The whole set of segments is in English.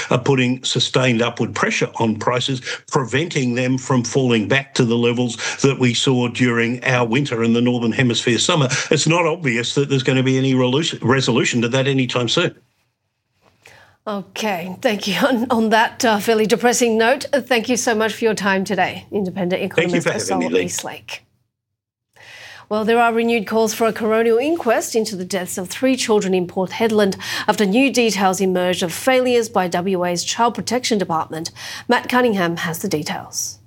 are putting sustained upward pressure on prices, preventing them from falling back to the levels that we saw during our winter in the Northern Hemisphere summer. It's not obvious that there's going to be any resolution to that anytime soon. Okay, thank you. On that fairly depressing note, thank you so much for your time today, independent economist Sol Eastlake. Well, there are renewed calls for a coronial inquest into the deaths of 3 children in Port Hedland after new details emerged of failures by WA's Child Protection Department. Matt Cunningham has the details.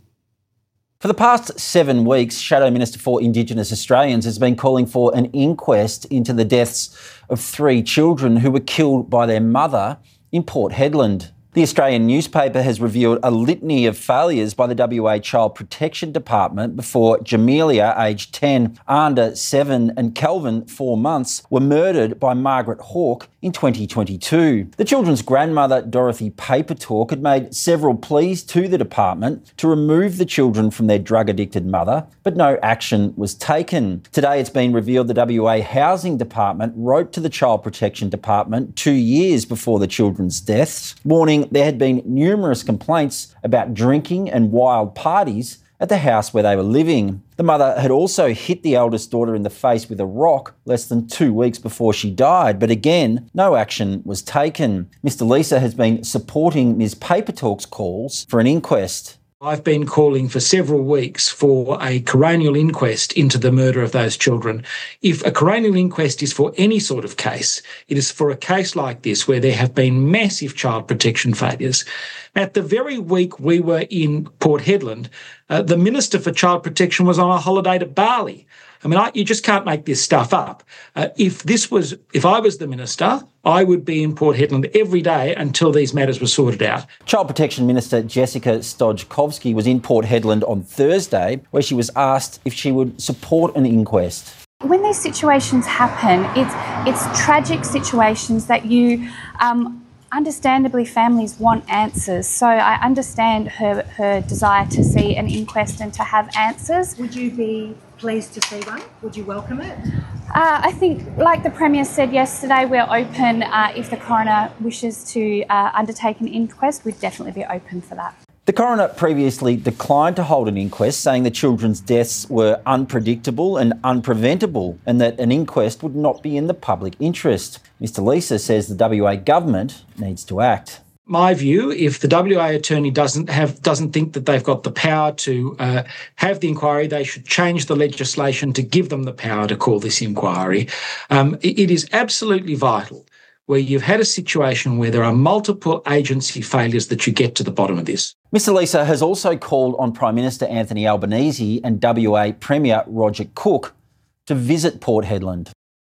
For the past 7 weeks, Shadow Minister for Indigenous Australians has been calling for an inquest into the deaths of 3 children who were killed by their mother in Port Hedland. The Australian newspaper has revealed a litany of failures by the WA Child Protection Department before Jamelia, aged 10, Anda, 7 and Kelvin, 4 months, were murdered by Margaret Hawke in 2022. The children's grandmother, Dorothy Papertalk, had made several pleas to the department to remove the children from their drug-addicted mother, but no action was taken. Today it's been revealed the WA Housing Department wrote to the Child Protection Department 2 years before the children's deaths, warning there had been numerous complaints about drinking and wild parties at the house where they were living. The mother had also hit the eldest daughter in the face with a rock less than 2 weeks before she died, but again, no action was taken. Mr. Lisa has been supporting Ms. Papertalk's calls for an inquest. I've been calling for several weeks for a coronial inquest into the murder of those children. If a coronial inquest is for any sort of case, it is for a case like this where there have been massive child protection failures. At the very week we were in Port Hedland, the Minister for Child Protection was on a holiday to Bali. I mean, you just can't make this stuff up. If I was the Minister, I would be in Port Hedland every day until these matters were sorted out. Child Protection Minister Jessica Stojkovski was in Port Hedland on Thursday, where she was asked if she would support an inquest. When these situations happen, it's tragic situations that you... Understandably, families want answers, so I understand her desire to see an inquest and to have answers. Would you be pleased to see one? Would you welcome it? I think, like the Premier said yesterday, we're open. If the coroner wishes to undertake an inquest, we'd definitely be open for that. The coroner previously declined to hold an inquest, saying the children's deaths were unpredictable and unpreventable and that an inquest would not be in the public interest. Mr. Lisa says the WA government needs to act. My view, if the WA attorney doesn't think that they've got the power to have the inquiry, they should change the legislation to give them the power to call this inquiry. It is absolutely vital where you've had a situation where there are multiple agency failures that you get to the bottom of this. Mr. Lisa has also called on Prime Minister Anthony Albanese and WA Premier Roger Cook to visit Port Hedland.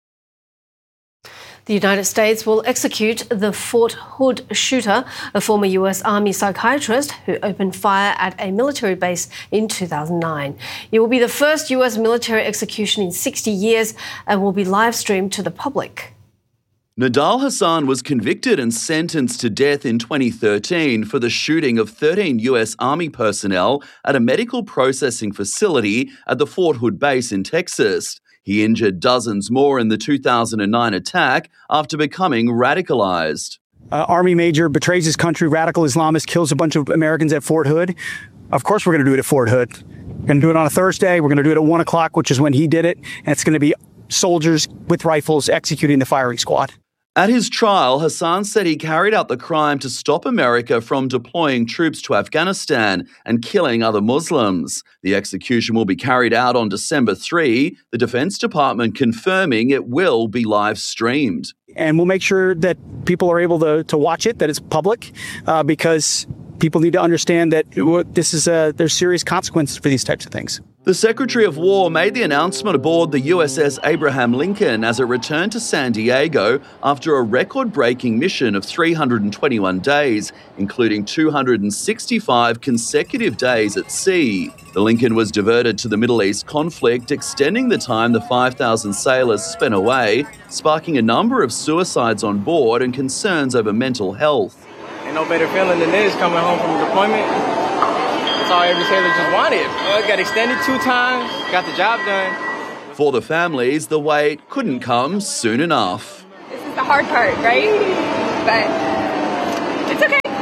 The United States will execute the Fort Hood shooter, a former US Army psychiatrist who opened fire at a military base in 2009. It will be the first US military execution in 60 years and will be live streamed to the public. Nidal Hasan was convicted and sentenced to death in 2013 for the shooting of 13 US Army personnel at a medical processing facility at the Fort Hood base in Texas. He injured dozens more in the 2009 attack after becoming radicalized. Army major betrays his country, radical Islamist, kills a bunch of Americans at Fort Hood. Of course we're going to do it at Fort Hood. We're going to do it on a Thursday. We're going to do it at 1 o'clock, which is when he did it. And it's going to be soldiers with rifles executing the firing squad. At his trial, Hasan said he carried out the crime to stop America from deploying troops to Afghanistan and killing other Muslims. The execution will be carried out on December 3, the Defense Department confirming it will be live streamed. And we'll make sure that people are able to watch it, that it's public, because people need to understand that there's serious consequences for these types of things. The Secretary of War made the announcement aboard the USS Abraham Lincoln as it returned to San Diego after a record-breaking mission of 321 days, including 265 consecutive days at sea. The Lincoln was diverted to the Middle East conflict, extending the time the 5,000 sailors spent away, sparking a number of suicides on board and concerns over mental health. Ain't no better feeling than this coming home from deployment. That's all every sailor just wanted. Got extended 2 times, got the job done. For the families, the wait couldn't come soon enough. This is the hard part, right? But it's okay.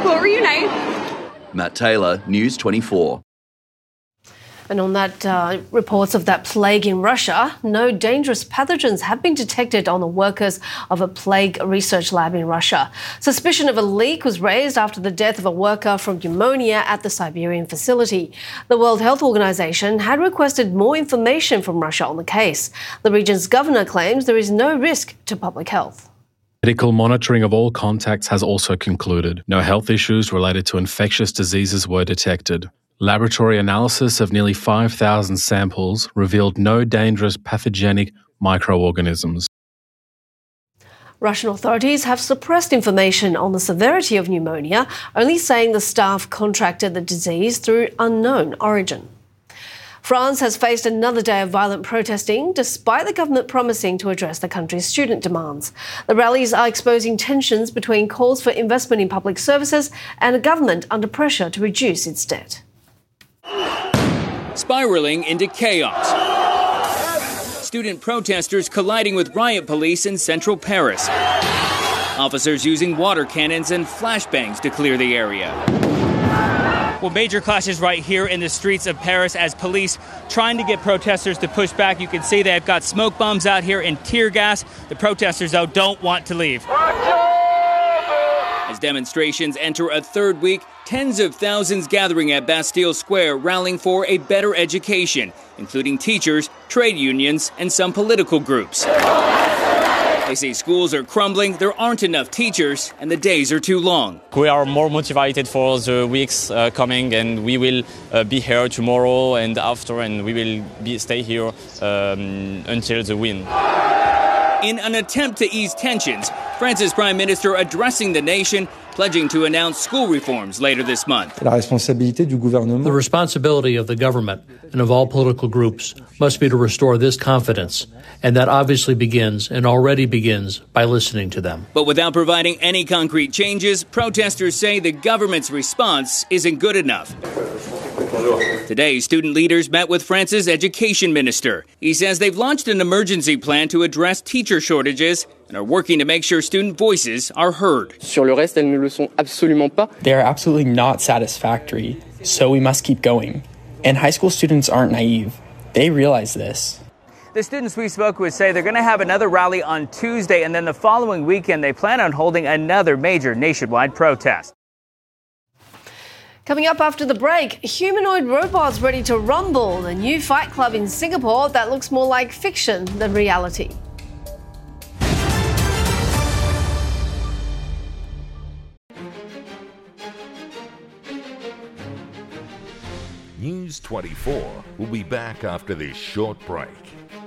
okay? Matt Taylor, News 24. And on that reports of that plague in Russia, no dangerous pathogens have been detected on the workers of a plague research lab in Russia. Suspicion of a leak was raised after the death of a worker from pneumonia at the Siberian facility. The World Health Organization had requested more information from Russia on the case. The region's governor claims there is no risk to public health. Medical monitoring of all contacts has also concluded. No health issues related to infectious diseases were detected. Laboratory analysis of nearly 5,000 samples revealed no dangerous pathogenic microorganisms. Russian authorities have suppressed information on the severity of pneumonia, only saying the staff contracted the disease through unknown origin. France has faced another day of violent protesting, despite the government promising to address the country's student demands. The rallies are exposing tensions between calls for investment in public services and a government under pressure to reduce its debt. Spiraling into chaos. Student protesters colliding with riot police in central Paris. Officers using water cannons and flashbangs to clear the area. Well, major clashes right here in the streets of Paris as police trying to get protesters to push back. You can see they've got smoke bombs out here and tear gas. The protesters, though, don't want to leave. As demonstrations enter a third week, tens of thousands gathering at Bastille Square rallying for a better education, including teachers, trade unions, and some political groups. They say schools are crumbling, there aren't enough teachers, and the days are too long. We are more motivated for the weeks coming, and we will be here tomorrow and after, and we will stay here until the win. In an attempt to ease tensions, France's Prime Minister addressing the nation, pledging to announce school reforms later this month. The responsibility of the government and of all political groups must be to restore this confidence, and that obviously begins and already begins by listening to them. But without providing any concrete changes, protesters say the government's response isn't good enough. Today, student leaders met with France's education minister. He says they've launched an emergency plan to address teacher shortages and are working to make sure student voices are heard. Sur le reste, elles ne le sont absolument pas. They are absolutely not satisfactory, so we must keep going. And high school students aren't naive. They realize this. The students we spoke with say they're going to have another rally on Tuesday, and then the following weekend they plan on holding another major nationwide protest. Coming up after the break, humanoid robots ready to rumble, the new fight club in Singapore that looks more like fiction than reality. News 24 will be back after this short break.